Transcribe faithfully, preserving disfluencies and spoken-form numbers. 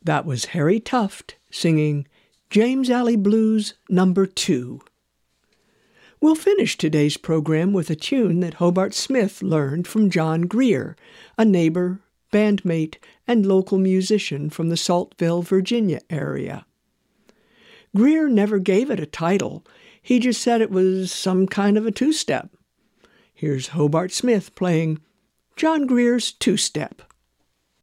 That was Harry Tuft singing James Alley Blues Number Two. We'll finish today's program with a tune that Hobart Smith learned from John Greer, a neighbor, bandmate, and local musician from the Saltville, Virginia area. Greer never gave it a title. He just said it was some kind of a two-step. Here's Hobart Smith playing John Greer's Two-Step.